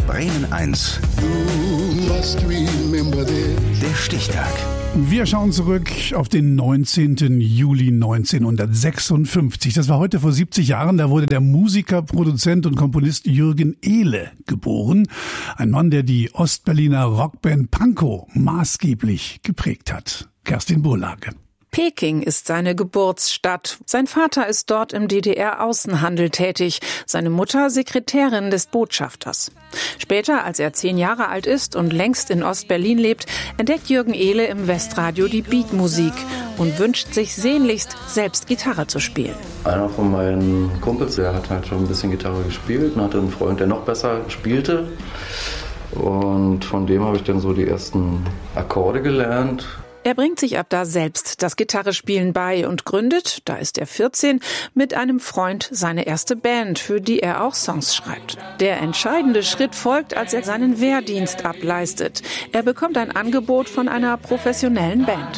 Bremen 1. Der Stichtag. Wir schauen zurück auf den 19. Juli 1956. Das war heute vor 70 Jahren. Da wurde der Musiker, Produzent und Komponist Jürgen Ehle geboren. Ein Mann, der die Ostberliner Rockband Pankow maßgeblich geprägt hat. Kerstin Burlage. Peking ist seine Geburtsstadt. Sein Vater ist dort im DDR-Außenhandel tätig, seine Mutter Sekretärin des Botschafters. Später, als er 10 Jahre alt ist und längst in Ostberlin lebt, entdeckt Jürgen Ehle im Westradio die Beatmusik und wünscht sich sehnlichst, selbst Gitarre zu spielen. Einer von meinen Kumpels, der hat halt schon ein bisschen Gitarre gespielt und hatte einen Freund, der noch besser spielte. Und von dem habe ich dann so die ersten Akkorde gelernt. Er bringt sich ab da selbst das Gitarrespielen bei und gründet, da ist er 14, mit einem Freund seine erste Band, für die er auch Songs schreibt. Der entscheidende Schritt folgt, als er seinen Wehrdienst ableistet. Er bekommt ein Angebot von einer professionellen Band.